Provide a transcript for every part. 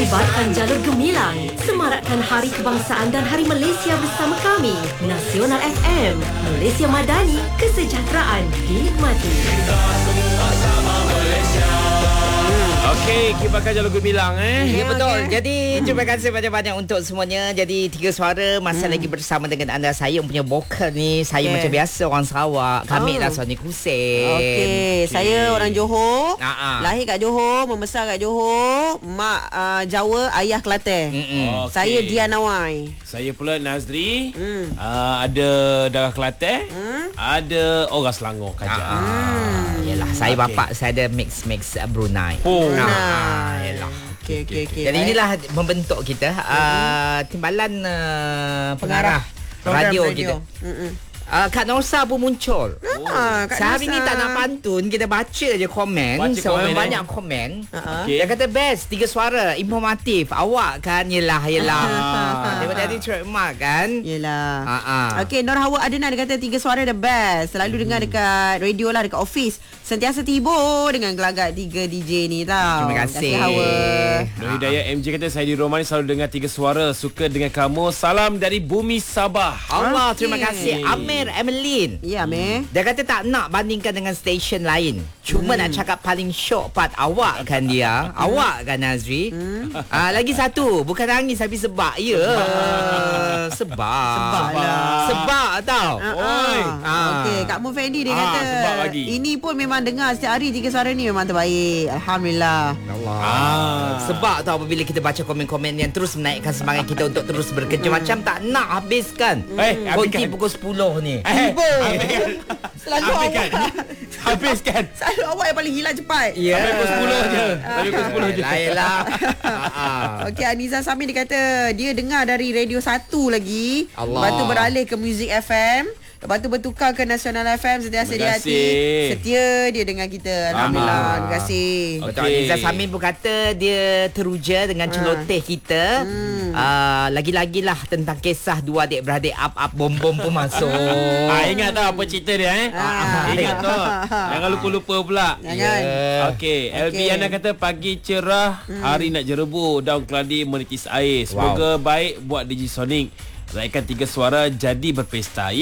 Ibarkan jalur gemilang, semarakkan Hari Kebangsaan dan Hari Malaysia bersama kami. Nasional FM, Malaysia Madani, kesejahteraan dinikmati. Okey, kibarkan jalur gemilang Ya betul. Jadi terima kasih banyak-banyak untuk semuanya. Jadi Tiga Suara masih lagi bersama dengan anda. Saya yang punya vokal ni, saya macam biasa orang Sarawak. Kami lah Sonic Hussein. Okey, saya orang Johor. Lahir kat Johor, membesar kat Johor. Mak Jawa, ayah Kelantan. Okay. Saya Diana Wai. Saya pula Nazri. Ada darah Kelantan. Ada orang Selangor Kajar. Yalah, saya bapak saya ada mix Brunei. Yalah. Okey. Jadi inilah membentuk kita timbalan pengarah radio kita. Kak Norsa pun muncul. Sehari ni tak nak pantun, kita baca je komen. Banyak komen. Dia kata best, Tiga Suara, informatif. Awak kan, yelah. Dia tadi trademark kan. Yelah. Okey, Nur Hawa Adnan dia kata Tiga Suara the best. Selalu dengar dekat radio lah, dekat office. Sentiasa tidur dengan gelagat 3 DJ ni tau. Terima kasih Hawa. Nur Hidayat MJ kata saya di rumah ni selalu dengar Tiga Suara. Suka dengan kamu. Salam dari Bumi Sabah. Allah, terima kasih. Amir Emeline. Ya, Amir. Dia kata tak nak bandingkan dengan stesen lain. Cuma nak cakap paling syok part awak kan dia. Awak kan Nazri. Lagi satu, bukan nangis tapi sebab. Sebab tau. Okey, Kak Mu Fendi dia kata sebab lagi. ini pun memang dengar setiap hari Tiga Suara ni memang terbaik. Alhamdulillah. Sebab tau apabila kita baca komen-komen yang terus menaikkan semangat kita untuk terus bekerja. Macam tak nak habiskan. Konti pukul 10 ni. Selalu awak Habiskan. Selalu awak yang paling hilang cepat. Sampai pukul 10 je. Sampai pukul 10 je. Lainlah. Okey, Aniza Samin dia kata dia dengar dari Radio 1 lagi. Allah. Lepas tu beralih ke Music FM. Lepas tu bertukar ke Nasional FM. Sentiasa di hati. Setia dia dengar kita. Alhamdulillah. Terima kasih. Betul. Aniza Samin pun kata dia teruja dengan celoteh kita. Lagi-lagi lah tentang kisah dua adik-beradik up bom-bom pun masuk. Ingat tak apa cerita dia Ingat tak. Jangan lupa-lupa pula. Okey, Elviana kata pagi cerah, hari nak jerebu, daun keladi menitis air. Semoga baik buat DJ Sonic. Raikan Tiga Suara jadi berpesta.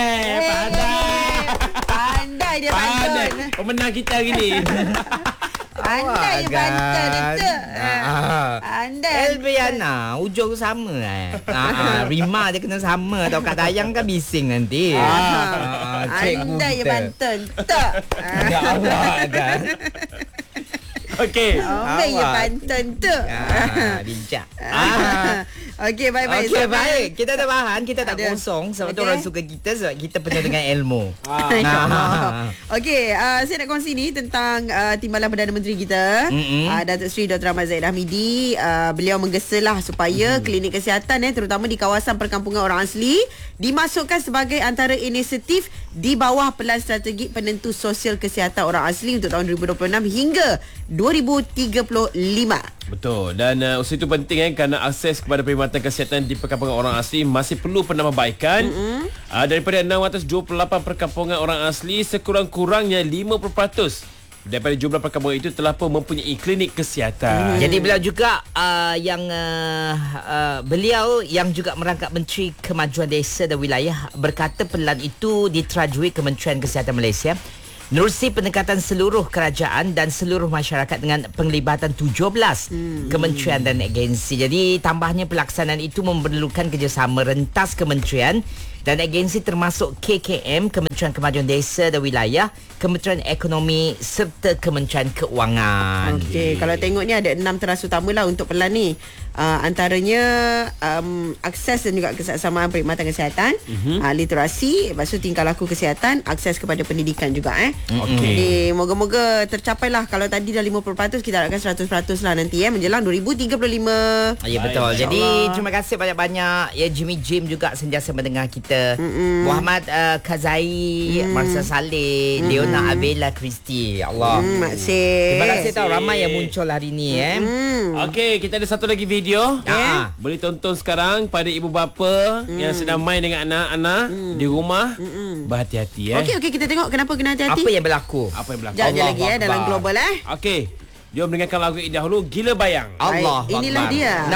Pandai dia pantun. Pemenang kita hari ni. Pandai dia pantun itu. Pandai. Elviana ujung sama Rima dia kena sama tau. Kat Dayang kan bising nanti. Pandai dia pantun. Tak. Ya Allah kan. Okey. Ambil je pantun tu. Bijak. Okey, baik-baik. Okey, baik. Kita ada bahan, kita tak kosong sebab tu orang suka kita sebab kita penuh dengan ilmu. Okey, saya nak kongsi ni tentang timbalan Perdana Menteri kita, Datuk Seri Dr. Ahmad Zahid Hamidi. Beliau menggesalah supaya klinik kesihatan terutama di kawasan perkampungan orang asli dimasukkan sebagai antara inisiatif di bawah Pelan Strategi Penentu Sosial Kesihatan Orang Asli untuk tahun 2026 hingga 2035. Betul. Dan usaha itu penting kerana akses kepada perkhidmatan kesihatan di perkampungan orang asli masih perlu penambahbaikan. Daripada 628 perkampungan orang asli, sekurang-kurangnya 50% daripada jumlah perkampungan itu telah pun mempunyai klinik kesihatan. Jadi beliau juga beliau yang juga merangkap Menteri Kemajuan Desa dan Wilayah berkata pelan itu diterajui Kementerian Kesihatan Malaysia menerusi pendekatan seluruh kerajaan dan seluruh masyarakat dengan penglibatan 17 kementerian dan agensi. Jadi tambahnya pelaksanaan itu memerlukan kerjasama rentas kementerian dan agensi termasuk KKM, Kementerian Kemajuan Desa dan Wilayah, Kementerian Ekonomi serta Kementerian Keuangan. Okey, kalau tengok ni ada 6 teras utama lah untuk pelan ni. Antaranya akses dan juga keseksama perkhidmatan kesihatan, literasi, lepas tu tingkah laku kesihatan, akses kepada pendidikan juga. Jadi moga-moga tercapailah. Kalau tadi dah 50%, kita harapkan 100% lah nanti menjelang 2035. Ya betul. Jadi terima kasih banyak-banyak ya Jimmy Jim juga sentiasa mendengar kita. Muhammad Kazai, Marsa Saleh, Leona Abela Kristi. Allah. Terima kasih tau ramai yang muncul hari ni Okey, kita ada satu lagi video. Boleh tonton sekarang pada ibu bapa yang sedang main dengan anak-anak di rumah. Berhati-hati Okey, kita tengok kenapa kena hati-hati. Apa yang berlaku? Sekejap lagi dalam global Okey. Jom dengarkan lagu ini dahulu, Gila Bayang. Allah Inilah Akbar. dia.